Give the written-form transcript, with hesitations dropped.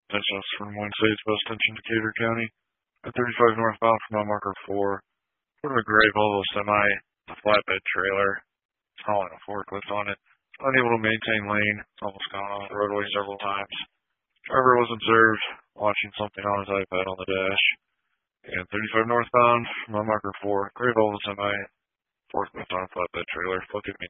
Distance from Wayne State's bus station to Decatur County. At 35 northbound from mile marker 4. Put a gray Volvo semi, a flatbed trailer. It's hauling a forklift on it. It's unable to maintain lane. It's almost gone off the roadway several times. Driver was observed watching something on his iPad on the dash. And 35 northbound from mile marker 4. Gray Volvo semi, forklift on a flatbed trailer. Look at me.